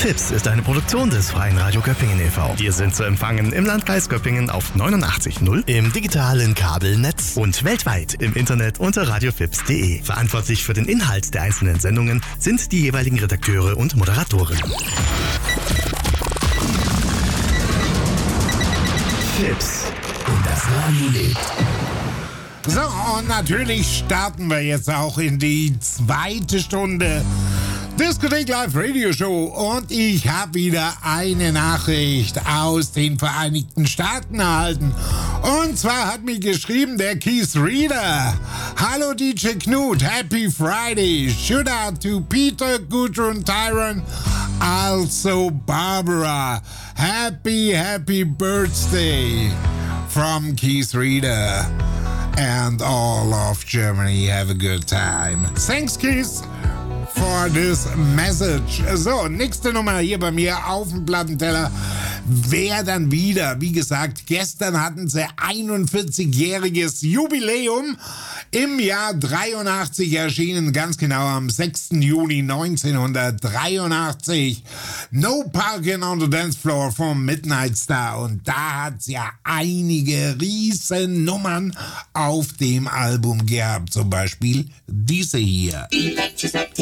FIPS ist eine Produktion des Freien Radio Göppingen e.V. Wir sind zu empfangen im Landkreis Göppingen auf 89.0, im digitalen Kabelnetz und weltweit im Internet unter radiofips.de. Verantwortlich für den Inhalt der einzelnen Sendungen sind die jeweiligen Redakteure und Moderatoren. FIPS. Und das Radio lebt. So, und natürlich starten wir jetzt auch in die zweite Stunde Diskothek Live Radio Show. Und ich habe wieder eine Nachricht aus den Vereinigten Staaten erhalten. Und zwar hat mir geschrieben der Keith Reader. Hallo DJ Knut, Happy Friday. Shout out to Peter, Gudrun, Tyron, also Barbara. Happy birthday from Keith Reader. And all of Germany have a good time. Thanks, Keith, for this message. So, nächste Nummer hier bei mir auf dem Plattenteller wäre dann wieder, wie gesagt, gestern hatten sie 41-jähriges Jubiläum. Im Jahr 83 erschienen, ganz genau am 6. Juni 1983, No Parking on the Dance Floor vom Midnight Star. Und da hat es ja einige riesen Nummern auf dem Album gehabt. Zum Beispiel diese hier.